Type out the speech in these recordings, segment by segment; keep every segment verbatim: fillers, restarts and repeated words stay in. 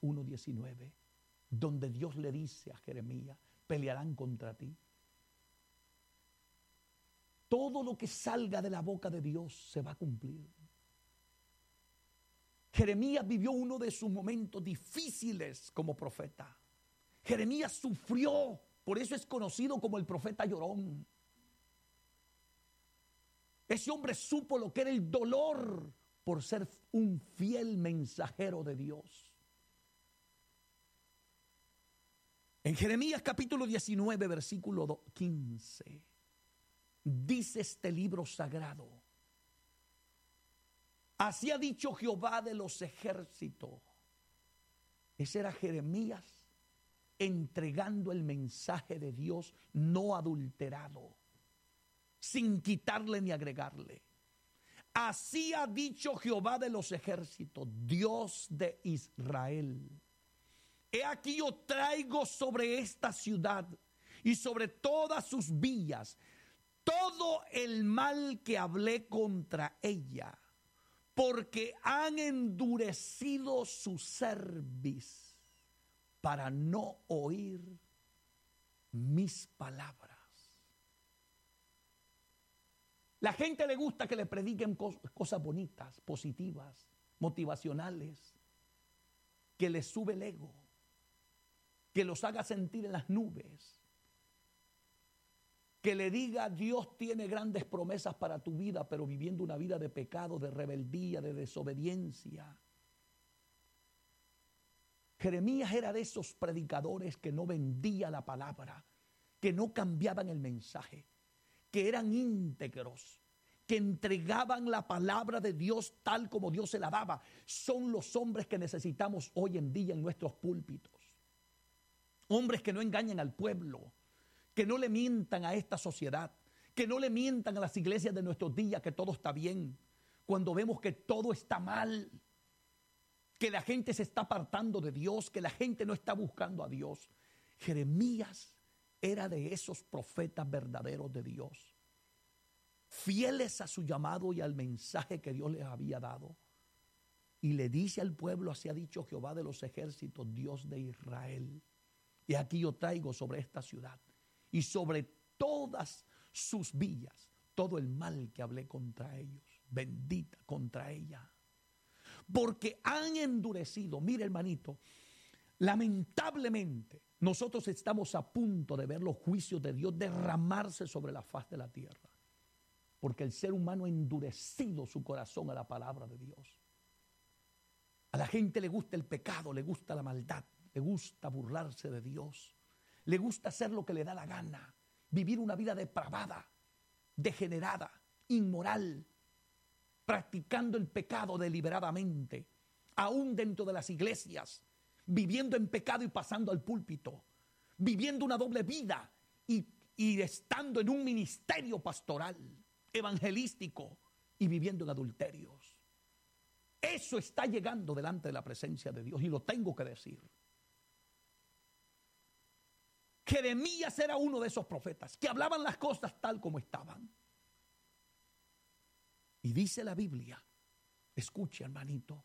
uno diecinueve, donde Dios le dice a Jeremías, pelearán contra ti. Todo lo que salga de la boca de Dios se va a cumplir. Jeremías vivió uno de sus momentos difíciles como profeta. Jeremías sufrió, por eso es conocido como el profeta llorón. Ese hombre supo lo que era el dolor por ser un fiel mensajero de Dios. En Jeremías capítulo diecinueve, versículo quince, dice este libro sagrado: así ha dicho Jehová de los ejércitos. Ese era Jeremías entregando el mensaje de Dios no adulterado, sin quitarle ni agregarle. Así ha dicho Jehová de los ejércitos, Dios de Israel: he aquí yo traigo sobre esta ciudad y sobre todas sus villas todo el mal que hablé contra ella, porque han endurecido su cerviz para no oír mis palabras. La gente le gusta que le prediquen cosas bonitas, positivas, motivacionales, que les sube el ego, que los haga sentir en las nubes, que le diga Dios tiene grandes promesas para tu vida, pero viviendo una vida de pecado, de rebeldía, de desobediencia. Jeremías era de esos predicadores que no vendía la palabra, que no cambiaban el mensaje, que eran íntegros, que entregaban la palabra de Dios tal como Dios se la daba. Son los hombres que necesitamos hoy en día en nuestros púlpitos. Hombres que no engañen al pueblo, que no le mientan a esta sociedad, que no le mientan a las iglesias de nuestros días que todo está bien, cuando vemos que todo está mal, que la gente se está apartando de Dios, que la gente no está buscando a Dios. Jeremías era de esos profetas verdaderos de Dios, fieles a su llamado y al mensaje que Dios les había dado. Y le dice al pueblo: así ha dicho Jehová de los ejércitos, Dios de Israel: y aquí yo traigo sobre esta ciudad y sobre todas sus villas todo el mal que hablé contra ellos, bendita contra ella, porque han endurecido. Mire, hermanito, lamentablemente nosotros estamos a punto de ver los juicios de Dios derramarse sobre la faz de la tierra, porque el ser humano ha endurecido su corazón a la palabra de Dios. A la gente le gusta el pecado, le gusta la maldad, le gusta burlarse de Dios, le gusta hacer lo que le da la gana, vivir una vida depravada, degenerada, inmoral, practicando el pecado deliberadamente, aún dentro de las iglesias, viviendo en pecado y pasando al púlpito, viviendo una doble vida y, y estando en un ministerio pastoral, evangelístico y viviendo en adulterios. Eso está llegando delante de la presencia de Dios y lo tengo que decir. Jeremías era uno de esos profetas que hablaban las cosas tal como estaban. Y dice la Biblia, escuche, hermanito,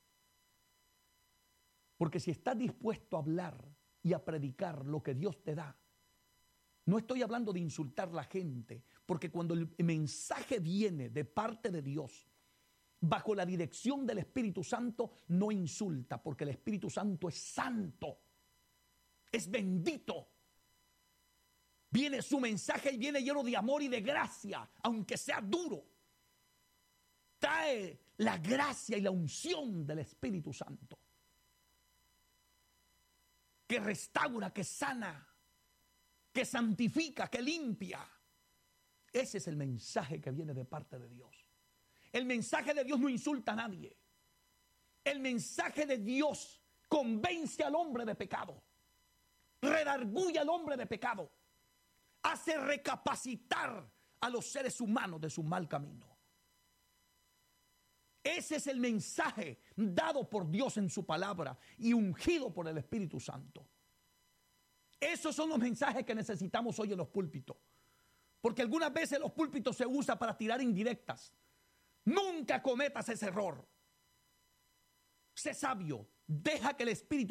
porque si estás dispuesto a hablar y a predicar lo que Dios te da, no estoy hablando de insultar a la gente, porque cuando el mensaje viene de parte de Dios, bajo la dirección del Espíritu Santo, no insulta, porque el Espíritu Santo es santo, es bendito. Viene su mensaje y viene lleno de amor y de gracia, aunque sea duro. Trae la gracia y la unción del Espíritu Santo, que restaura, que sana, que santifica, que limpia. Ese es el mensaje que viene de parte de Dios. El mensaje de Dios no insulta a nadie. El mensaje de Dios convence al hombre de pecado, redarguye al hombre de pecado, hace recapacitar a los seres humanos de su mal camino. Ese es el mensaje dado por Dios en su palabra y ungido por el Espíritu Santo. Esos son los mensajes que necesitamos hoy en los púlpitos. Porque algunas veces los púlpitos se usan para tirar indirectas. Nunca cometas ese error. Sé sabio, deja que el Espíritu